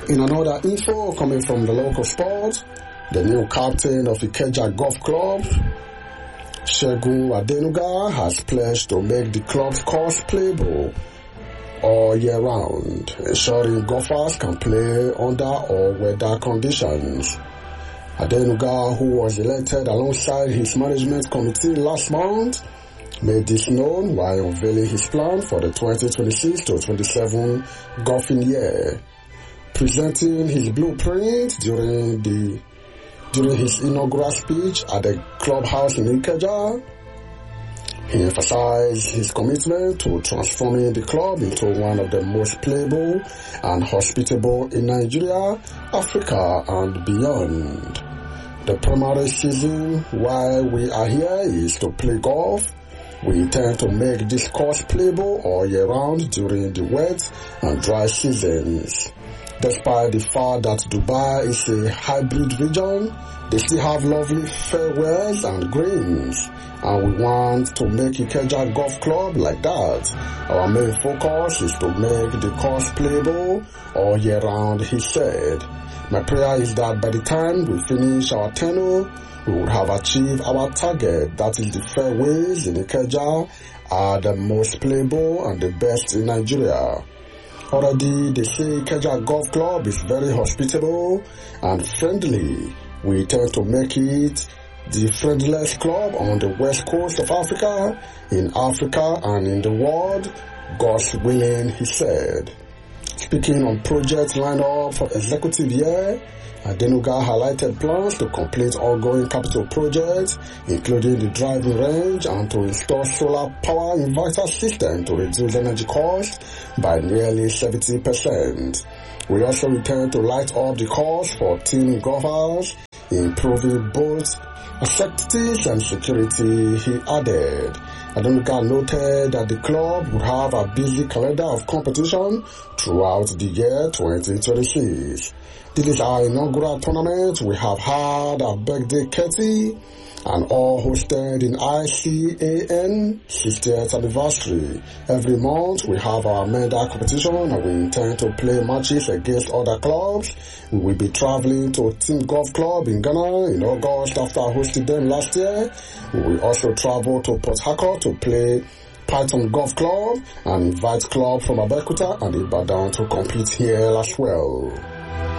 In another info coming from the local sport, the new captain of Ikeja Golf Club, Segun Adenuga, has pledged to make the club's course playable all year round, ensuring golfers can play under all weather conditions. Adenuga, who was elected alongside his management committee last month, made this known while unveiling his plan for the 2026-27 golfing year. Presenting his blueprint during his inaugural speech at the clubhouse in Ikeja, he emphasized his commitment to transforming the club into one of the most playable and hospitable in Nigeria, Africa, and beyond. The primary reason why we are here is to play golf. We intend to make this course playable all year round during the wet and dry seasons. Despite the fact that Dubai is a hybrid region, they still have lovely fairways and greens, and we want to make Ikeja Golf Club like that. Our main focus is to make the course playable all year round, he said. My prayer is that by the time we finish our tenure, we would have achieved our target, that is the fairways in Ikeja are the most playable and the best in Nigeria. Already, they say Ikeja Golf Club is very hospitable and friendly. We intend to make it the friendliest club on the west coast of Africa, in Africa and in the world, God's willing, he said. Speaking on project lineup for executive year, Adenuga highlighted plans to complete ongoing capital projects, including the driving range and to install solar power inverter system to reduce energy costs by nearly 70%. We also intend to light up the course for teen golfers, improving both acceptance and security, he added. Adenuga noted that the club would have a busy calendar of competition throughout the year 2026. This is our inaugural tournament. We have had our birthday kitty and all hosted in ICAN 60th anniversary. Every month we have our Menda competition and we intend to play matches against other clubs. We will be traveling to Team Golf Club in Ghana in August after hosting them last year. We will also travel to Port Harcourt to play Python Golf Club and invite clubs from Abeokuta and Ibadan to compete here as well.